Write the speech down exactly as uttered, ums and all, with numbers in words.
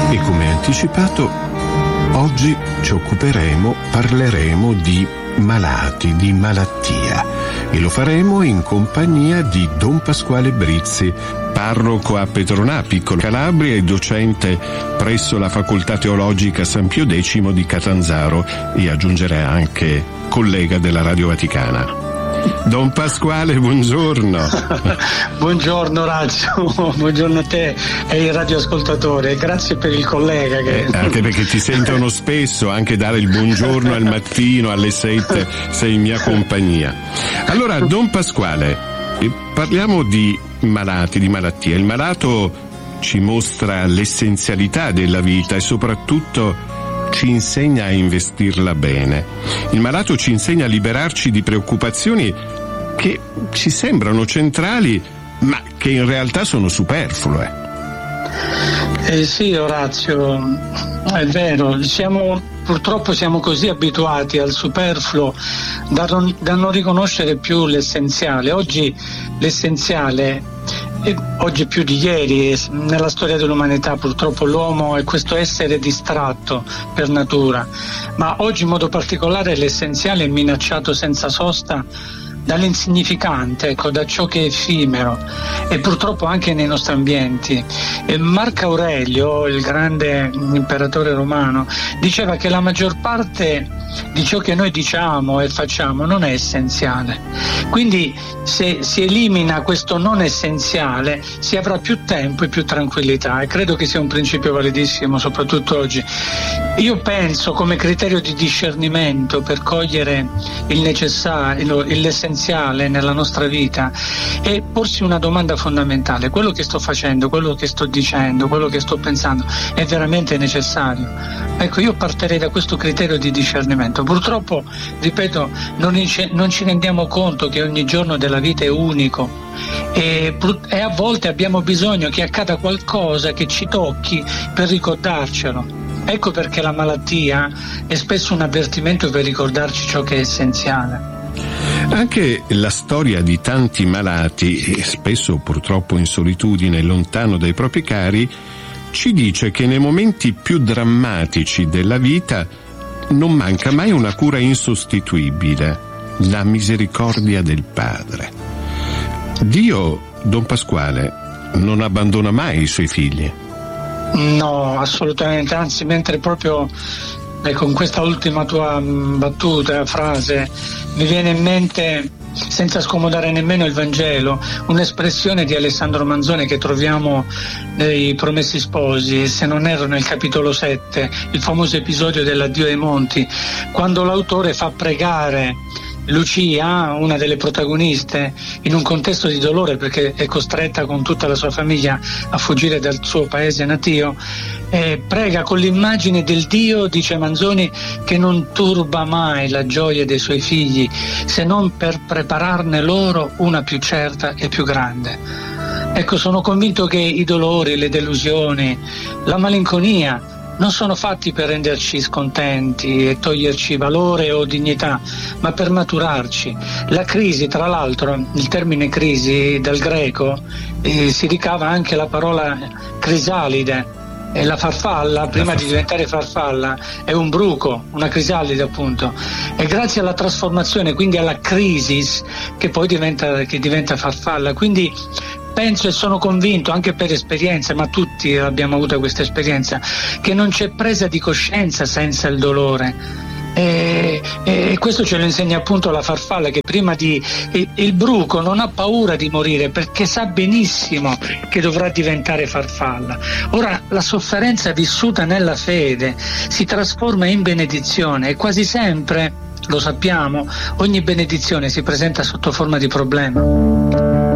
E come anticipato, oggi ci occuperemo, parleremo di malati, di malattia, e lo faremo in compagnia di Don Pasquale Brizzi, parroco a Petronà, Piccolo Calabria, e docente presso la Facoltà Teologica San Pio X di Catanzaro, e aggiungerei anche collega della Radio Vaticana. Don Pasquale, buongiorno. Buongiorno Orazio, buongiorno a te e ai radioascoltatori, grazie per il collega che... eh, anche perché ti sentono spesso, anche dare il buongiorno al mattino alle sette sei in mia compagnia. Allora, Don Pasquale, parliamo di malati, di malattie. Il malato ci mostra l'essenzialità della vita e soprattutto ci insegna a investirla bene. Il malato ci insegna a liberarci di preoccupazioni che ci sembrano centrali, ma che in realtà sono superflue. Eh sì, Orazio, è vero, siamo, purtroppo siamo così abituati al superfluo da non, da non riconoscere più l'essenziale. Oggi l'essenziale, e oggi più di ieri, nella storia dell'umanità purtroppo l'uomo è questo essere distratto per natura, ma oggi in modo particolare l'essenziale è minacciato senza sosta dall'insignificante, ecco, da ciò che è effimero, e purtroppo anche nei nostri ambienti. E Marco Aurelio, il grande imperatore romano, diceva che la maggior parte di ciò che noi diciamo e facciamo non è essenziale. Quindi se si elimina questo non essenziale si avrà più tempo e più tranquillità, e credo che sia un principio validissimo soprattutto oggi. Io penso, come criterio di discernimento per cogliere il necessario, l'essenziale nella nostra vita, è porsi una domanda fondamentale: quello che sto facendo, quello che sto dicendo, quello che sto pensando è veramente necessario? Ecco, io partirei da questo criterio di discernimento. Purtroppo, ripeto, non, non ci rendiamo conto che ogni giorno della vita è unico e, e a volte abbiamo bisogno che accada qualcosa che ci tocchi per ricordarcelo. Ecco perché la malattia è spesso un avvertimento per ricordarci ciò che è essenziale. Anche la storia di tanti malati, e spesso purtroppo in solitudine, lontano dai propri cari, ci dice che nei momenti più drammatici della vita non manca mai una cura insostituibile: la misericordia del Padre. Dio, Don Pasquale, non abbandona mai i suoi figli. No, assolutamente, anzi, mentre proprio eh, con questa ultima tua mh, battuta, frase, mi viene in mente, senza scomodare nemmeno il Vangelo, un'espressione di Alessandro Manzoni che troviamo nei Promessi Sposi, se non erro nel capitolo sette, il famoso episodio dell'addio ai monti, quando l'autore fa pregare Lucia, una delle protagoniste, in un contesto di dolore perché è costretta con tutta la sua famiglia a fuggire dal suo paese natio, e prega con l'immagine del Dio, dice Manzoni, che non turba mai la gioia dei suoi figli se non per prepararne loro una più certa e più grande. Ecco, sono convinto che i dolori, le delusioni, la malinconia non sono fatti per renderci scontenti e toglierci valore o dignità, ma per maturarci. La crisi, tra l'altro, il termine crisi dal greco eh, si ricava anche la parola crisalide, e la farfalla, prima di diventare farfalla, è un bruco, una crisalide appunto. È grazie alla trasformazione, quindi alla crisis, che poi diventa, che diventa farfalla. Quindi penso e sono convinto, anche per esperienza, ma tutti abbiamo avuto questa esperienza, che non c'è presa di coscienza senza il dolore. E, e questo ce lo insegna appunto la farfalla, che prima di il, il bruco non ha paura di morire perché sa benissimo che dovrà diventare farfalla. Ora la sofferenza vissuta nella fede si trasforma in benedizione, e quasi sempre, lo sappiamo, ogni benedizione si presenta sotto forma di problema.